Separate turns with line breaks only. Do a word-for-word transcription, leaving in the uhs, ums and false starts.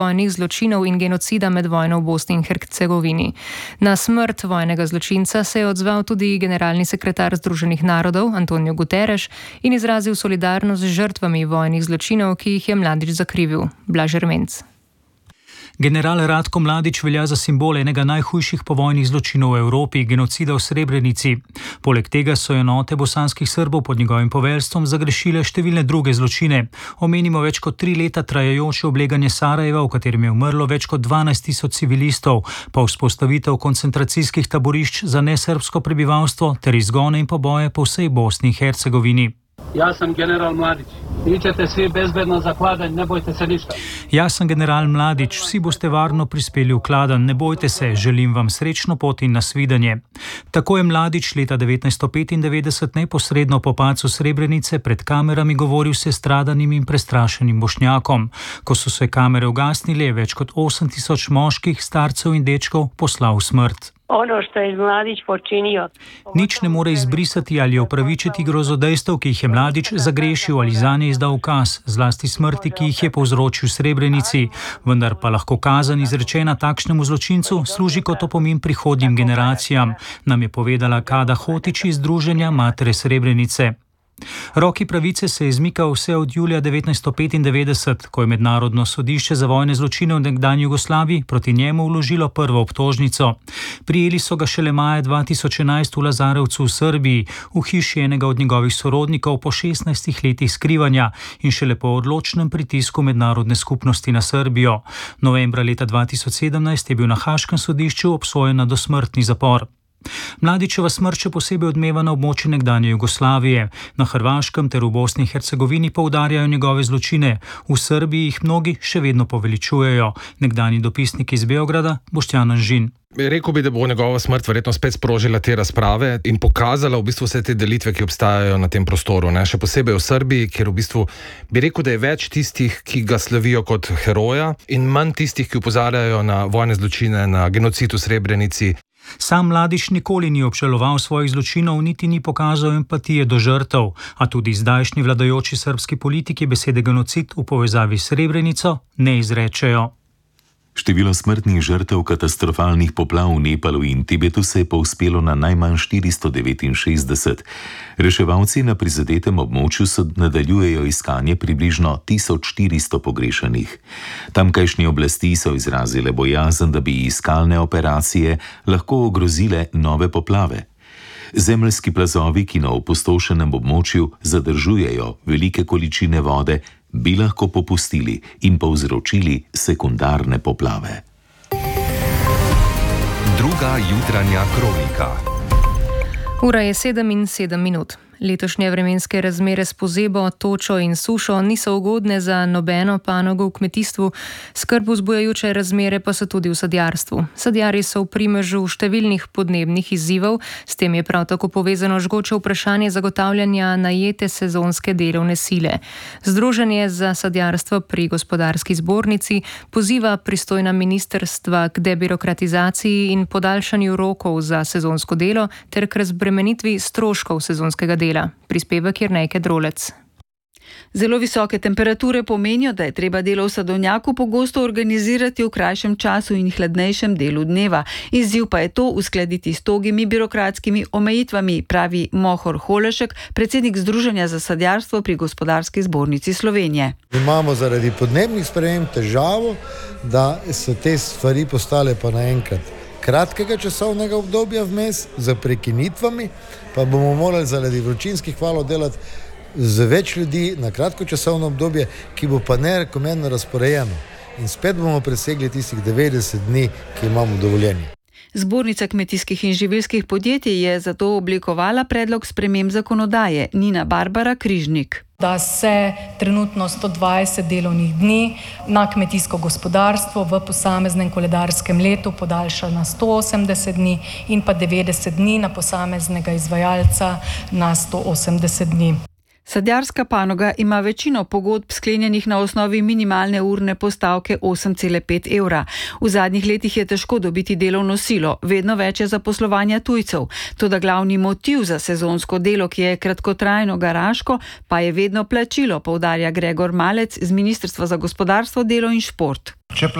vojnih zločinov in genocida med vojno v Bosni in Hercegovini. Na smrt vojnega zločinca se je odzval tudi generalni sekretar Združenih narodov Antonio Guterres in izrazil solidarnost z žrtvami vojnih zločinov, ki jih je Mladić zakrivil. Blaž Ermenc.
General Ratko Mladić velja za simbol enega najhujših povojnih zločinov v Evropi, genocida v Srebrenici. Poleg tega so enote bosanskih Srbov pod njegovim poveljstvom zagrešile številne druge zločine. Omenimo več kot tri leta trajajoče obleganje Sarajeva, v katerem je umrlo več kot dvanajst tisoč civilistov, pa vzpostavitev koncentracijskih taborišč za nesrbsko prebivalstvo ter izgone in poboje po vsej Bosni in Hercegovini.
Ja sam general Mladić. Vi ćete svi bezbedno za Kladanj, ne bojte se ništa.
Jaz sem general Mladić, vsi boste varno prispeli v Kladanj, ne bojte se, želim vam srečno pot in nasvidenje. Tako je Mladić leta devetnajststo petindevetdeset neposredno po padcu Srebrenice pred kamerami govoril se stradanim in prestrašenim Bošnjakom. Ko so se kamere ugasnile, je več kot osem tisoč moških, starcev in dečkov poslal v smrt.
Ono što je Mladić počinio.
Nič ne more izbrisati ali opravičiti grozodejstev, ki jih je Mladić zagrešil ali zanje izdal ukaz, zlasti smrti, ki jih je povzročil v Srebrenici. Vendar pa lahko kazen izrečena takšnemu zločincu služi kot opomin prihodnjim generacijam, nam je povedala Kada Hotić iz Združenja Matere Srebrenice. Roki pravice se je izmikal vse od julija devetnajststo petindevetdeset, ko je Mednarodno sodišče za vojne zločine v nekdanji Jugoslaviji proti njemu vložilo prvo obtožnico. Prijeli so ga šele maja dva tisoč enajst v Lazarevcu v Srbiji, v hiši enega od njegovih sorodnikov po šestnajstih letih skrivanja in šele po odločnem pritisku mednarodne skupnosti na Srbijo. Novembra leta dva tisoč sedemnajst je bil na Haaškem sodišču obsojen na dosmrtni zapor. Mladićeva smrt še posebej odmeva na območju nekdanje Jugoslavije. Na Hrvaškem ter v Bosni in Hercegovini poudarjajo njegove zločine, v Srbiji jih mnogi še vedno poveličujejo. Nekdanji dopisnik iz Beograda, Boštjan Anžin.
Rekl bi, da bo njegova smrt verjetno spet sprožila te razprave in pokazala v bistvu vse te delitve, ki obstajajo na tem prostoru. Ne? Še posebej v Srbiji, kjer v bistvu bi rekel, da je več tistih, ki ga slavijo kot heroja in manj tistih, ki opozarjajo na vojne zločine, na genocid v Srebrenici.
Sam Mladić nikoli ni obžaloval svojih zločinov, niti ni pokazal empatije do žrtev, a tudi zdajšnji vladajoči srbski politiki besede genocid v povezavi s Srebrenico ne izrečejo.
Število smrtnih žrtev katastrofalnih poplav v Nepalu in Tibetu se je povzpelo na najmanj štiristo devetinšestdeset. Reševalci na prizadetem območju so nadaljujejo iskanje približno tisoč štiristo pogrešanih. Tamkajšnje oblasti so izrazile bojazen, da bi iskalne operacije lahko ogrozile nove poplave. Zemeljski plazovi, ki na opustošenem območju zadržujejo velike količine vode, bi lahko popustili in povzročili sekundarne poplave.
Druga jutranja kronika.
Ura je sedem in sedem minut. Letošnje vremenske razmere s pozebo, točo in sušo niso ugodne za nobeno panogo v kmetijstvu, skrb vzbujajoče razmere pa so tudi v sadjarstvu. Sadjarji so v primežu številnih podnebnih izzivov, s tem je prav tako povezano žgoče vprašanje zagotavljanja najete sezonske delovne sile. Združenje za sadjarstvo pri Gospodarski zbornici poziva pristojna ministrstva k debirokratizaciji in podaljšanju rokov za sezonsko delo ter k razbremenitvi stroškov sezonskega dela. Prispevek Jernejke Drolec.
Zelo visoke temperature pomenijo, da je treba delo v sadovnjaku pogosto organizirati v krajšem času in hladnejšem delu dneva. Izziv pa je to uskladiti s togimi birokratskimi omejitvami, pravi Mohor Holešek, predsednik Združenja za sadjarstvo pri Gospodarski zbornici Slovenije.
Imamo zaradi podnebnih sprememb težavo, da so te stvari postale pa naenkrat kratkega časovnega obdobja vmes, za prekinitvami, pa bomo morali zaradi vročinskih valov delati z več ljudi na kratko časovno obdobje, ki bo pa nerekomerno razporejeno. In spet bomo presegli tistih devetdeset dni, ki imamo dovoljenje.
Zbornica kmetijskih in živilskih podjetij je zato oblikovala predlog sprememb zakonodaje. Nina Barbara Križnik.
Da se trenutno sto dvajset delovnih dni na kmetijsko gospodarstvo v posameznem koledarskem letu podaljša na sto osemdeset dni in pa devetdeset dni na posameznega izvajalca na sto osemdeset dni.
Sadjarska panoga ima večino pogodb sklenjenih na osnovi minimalne urne postavke osem cela pet evra. V zadnjih letih je težko dobiti delovno silo, vedno več je zaposlovanja tujcev. Toda glavni motiv za sezonsko delo, ki je kratkotrajno garaško, pa je vedno plačilo, poudarja Gregor Malec z Ministrstva za gospodarstvo, delo in šport.